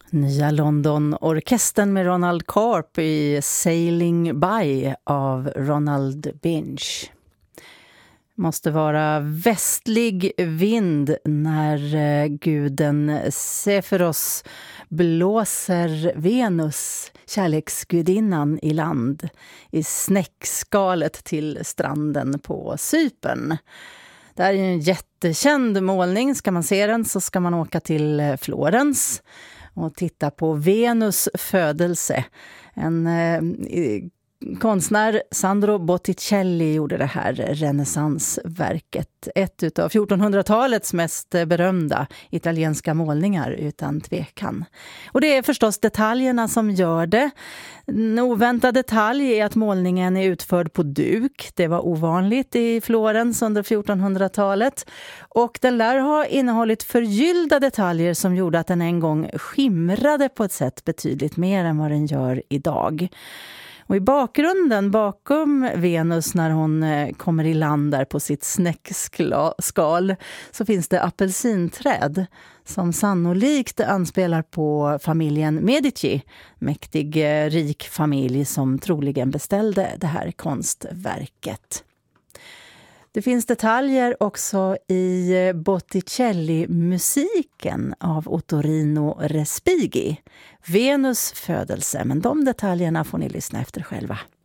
Nya London-orkestern med Ronald Karp i Sailing By av Ronald Binch. Måste vara västlig vind när guden Sephiros blåser Venus, kärleksgudinnan, i land i snäckskalet till stranden på Cypern. Det här är en jättekänd målning. Ska man se den så ska man åka till Florens och titta på Venus födelse. En konstnär, Sandro Botticelli, gjorde det här renässansverket. Ett av 1400-talets mest berömda italienska målningar utan tvekan. Och det är förstås detaljerna som gör det. En oväntad detalj är att målningen är utförd på duk. Det var ovanligt i Florens under 1400-talet. Och den lär ha innehållit förgyllda detaljer som gjorde att den en gång skimrade på ett sätt betydligt mer än vad den gör idag. Och i bakgrunden, bakom Venus när hon kommer i land där på sitt snäckskal, så finns det apelsinträd som sannolikt anspelar på familjen Medici, mäktig rik familj som troligen beställde det här konstverket. Det finns detaljer också i Botticelli-musiken av Ottorino Respighi. Venus födelse, men de detaljerna får ni lyssna efter själva.